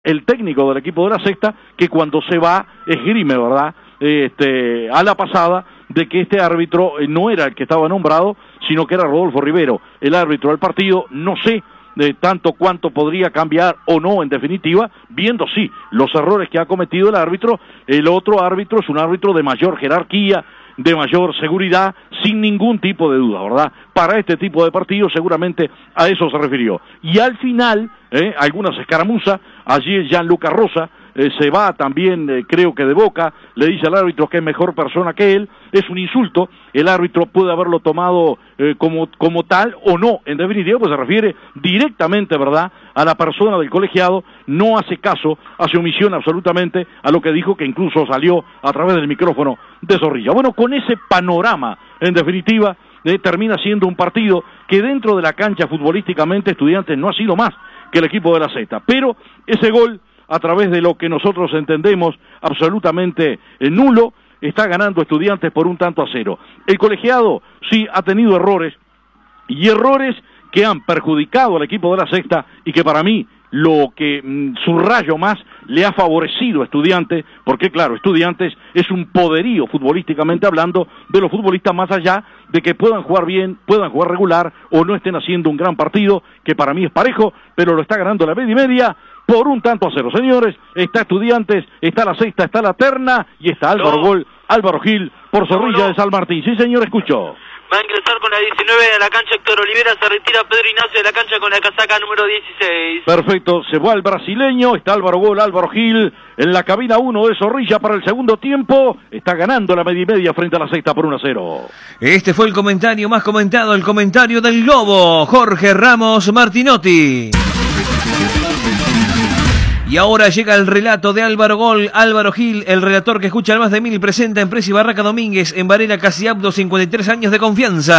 el técnico del equipo de la Sexta, que cuando se va esgrime, ¿verdad?, a la pasada, de que este árbitro no era el que estaba nombrado, sino que era Rodolfo Rivero, el árbitro del partido. No sé tanto cuánto podría cambiar o no, en definitiva, viendo sí los errores que ha cometido el árbitro. El otro árbitro es un árbitro de mayor jerarquía, de mayor seguridad, sin ningún tipo de duda, ¿verdad? Para este tipo de partidos seguramente a eso se refirió. Y al final, algunas escaramuzas, allí Gianluca Rosa se va también, creo que de Boca, le dice al árbitro que es mejor persona que él. Es un insulto, el árbitro puede haberlo tomado como tal o no, en definitiva, pues se refiere directamente, ¿verdad?, a la persona del colegiado. No hace caso, hace omisión absolutamente a lo que dijo, que incluso salió a través del micrófono de Zorrilla. Bueno, con ese panorama, en definitiva, termina siendo un partido que dentro de la cancha futbolísticamente Estudiantes no ha sido más que el equipo de la Z, pero ese gol, a través de lo que nosotros entendemos absolutamente nulo, está ganando Estudiantes por 1-0. El colegiado sí ha tenido errores, y errores que han perjudicado al equipo de la Sexta, y que para mí lo que subrayo más le ha favorecido a Estudiantes, porque claro, Estudiantes es un poderío futbolísticamente hablando de los futbolistas, más allá de que puedan jugar bien, puedan jugar regular o no estén haciendo un gran partido, que para mí es parejo, pero lo está ganando la media y media por 1-0. Señores, está Estudiantes, está la Sexta, está la Terna y está Álvaro Gil por Zorrilla de San Martín. Sí, señor, escuchó. Va a ingresar con la 19 a la cancha Héctor Olivera, se retira Pedro Ignacio de la cancha con la casaca número 16. Perfecto, se va el brasileño, está Álvaro Gil en la cabina 1 de Zorrilla para el segundo tiempo. Está ganando la media y media frente a la Sexta por 1-0. Este fue el comentario más comentado, el comentario del Lobo, Jorge Ramos Martinotti. Y ahora llega el relato de Álvaro Gil, el relator que escucha al más de 1000, presenta en Presi Barraca Domínguez, en Varela Casiabdo, 53 años de confianza.